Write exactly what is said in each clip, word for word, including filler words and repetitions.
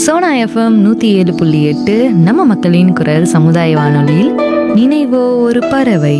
Sona FM நூற்றி ஏழு புள்ளி எட்டு நம்ம மக்களின் குரல் சமுதாய வானொலியில் நினைவோ ஒரு பறவை.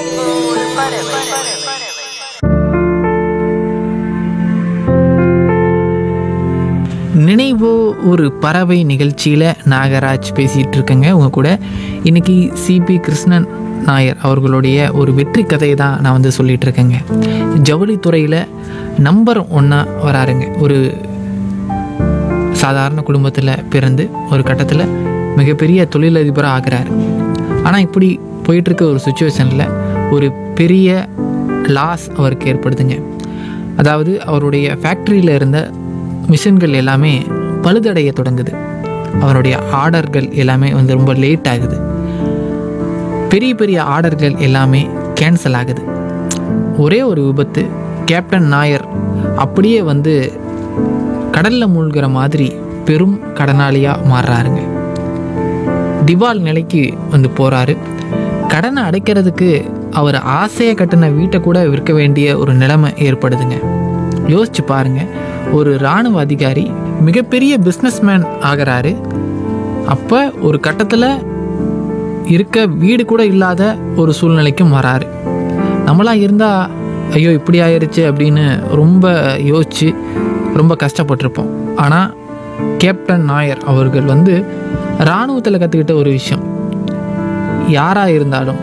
நினைவோ ஒரு பறவை நிகழ்ச்சியில் நாகராஜ் பேசிகிட்டு இருக்கேங்க உங்கள் கூட. இன்றைக்கி சிபி கிருஷ்ணன் நாயர் அவர்களுடைய ஒரு வெற்றி கதையை தான் நான் வந்து சொல்லிகிட்டு இருக்கேங்க. ஜவுளித்துறையில் நம்பர் ஒன்னாக வராருங்க. ஒரு சாதாரண குடும்பத்தில் பிறந்து ஒரு கட்டத்தில் மிகப்பெரிய தொழிலதிபராக ஆகிறாரு. ஆனால் இப்படி போயிட்டுருக்க ஒரு சுச்சுவேஷனில் ஒரு பெரிய லாஸ் அவருக்கு ஏற்படுதுங்க. அதாவது அவருடைய ஃபேக்ட்ரியில் இருந்த மிஷின்கள் எல்லாமே பழுதடைய தொடங்குது. அவருடைய ஆர்டர்கள் எல்லாமே வந்து ரொம்ப லேட் ஆகுது. பெரிய பெரிய ஆர்டர்கள் எல்லாமே கேன்சல் ஆகுது. ஒரே ஒரு விபத்து, கேப்டன் நாயர் அப்படியே வந்து கடலில் மூழ்கிற மாதிரி பெரும் கடனாளியாக மாறுறாருங்க. திவால் நிலைக்கு வந்து போகிறாரு. கடனை அடைக்கிறதுக்கு அவர் ஆசையை கட்டின வீட்டை கூட விற்க வேண்டிய ஒரு நிலைமை ஏற்படுதுங்க. யோசிச்சு பாருங்க, ஒரு இராணுவ அதிகாரி மிகப்பெரிய பிஸ்னஸ்மேன் ஆகிறாரு. அப்போ ஒரு கட்டத்தில் இருக்க வீடு கூட இல்லாத ஒரு சூழ்நிலைக்கும் வராரு. நம்மளாம் இருந்தால் ஐயோ இப்படி ஆயிடுச்சு அப்படின்னு ரொம்ப யோசித்து ரொம்ப கஷ்டப்பட்டிருப்போம். ஆனால் கேப்டன் நாயர் அவர்கள் வந்து இராணுவத்தில் கற்றுக்கிட்ட ஒரு விஷயம், யாராக இருந்தாலும்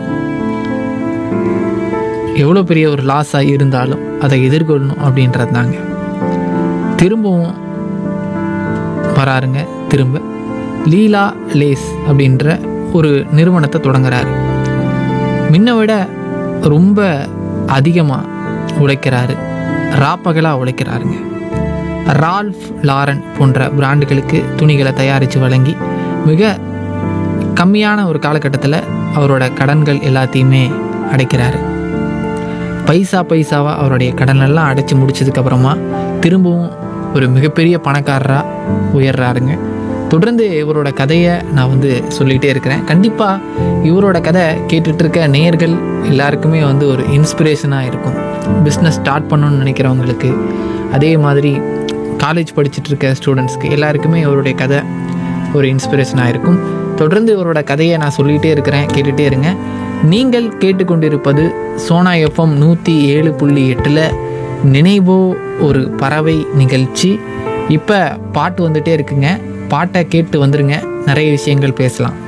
எவ்வளோ பெரிய ஒரு லாஸாக இருந்தாலும் அதை எதிர்கொள்ளணும் அப்படின்றது தாங்க. திரும்பவும் வராருங்க. திரும்ப லீலா லேஸ் அப்படின்ற ஒரு நிறுவனத்தை தொடங்குறாரு. முன்ன விட ரொம்ப அதிகமாக உழைக்கிறாரு, ராப்பகலாக உழைக்கிறாருங்க. ரால்ஃப் லாரன் போன்ற பிராண்டுகளுக்கு துணிகளை தயாரித்து வழங்கி மிக கம்மியான ஒரு காலகட்டத்தில் அவரோட கடன்கள் எல்லாத்தையுமே அடைக்கிறாரு. பைசா பைசாவாக அவருடைய கடனெல்லாம் அடைச்சி முடிச்சதுக்கப்புறமா திரும்பவும் ஒரு மிகப்பெரிய பணக்காரராக உயர்றாருங்க. தொடர்ந்து இவரோட கதையை நான் வந்து சொல்லிகிட்டே இருக்கிறேன். கண்டிப்பாக இவரோட கதை கேட்டுட்ருக்க நேயர்கள் எல்லாருக்குமே வந்து ஒரு இன்ஸ்பிரேஷனாக இருக்கும். பிஸ்னஸ் ஸ்டார்ட் பண்ணணும்னு நினைக்கிறவங்களுக்கு, அதே மாதிரி காலேஜ் படிச்சுட்ருக்க ஸ்டூடெண்ட்ஸ்க்கு எல்லாருக்குமே இவருடைய கதை ஒரு இன்ஸ்பிரேஷனாக இருக்கும். தொடர்ந்து இவரோட கதையை நான் சொல்லிகிட்டே இருக்கிறேன், கேட்டுகிட்டே இருங்க. நீங்கள் கேட்டுக்கொண்டிருப்பது சோனா எஃப்எம் நூற்றி ஏழு புள்ளி எட்டில் நினைவோ ஒரு பறவை நிகழ்ச்சி. இப்போ பாட்டு வந்துகிட்டே இருக்குங்க. பாட்டை கேட்டு வந்துருங்க, நிறைய விஷயங்கள் பேசலாம்.